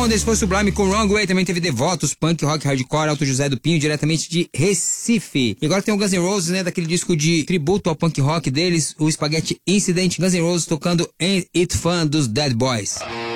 deles foi Sublime com Wrong Way. Também teve Devotos, punk, rock, hardcore, Alto José do Pinho, diretamente de Recife. E agora tem o Guns N' Roses, né, daquele disco de tributo ao punk rock deles, o Spaghetti Incident. Guns N' Roses tocando Ain't It Fun dos Dead Boys.